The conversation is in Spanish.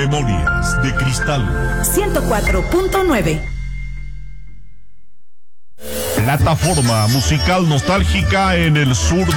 Memorias de Cristal 104.9. Plataforma musical nostálgica en el sur